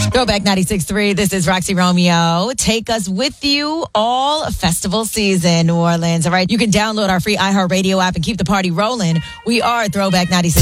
Throwback 96.3. This is Roxy Romeo. Take us with you all festival season, New Orleans. All right. You can download our free iHeartRadio app and keep the party rolling. We are Throwback 96.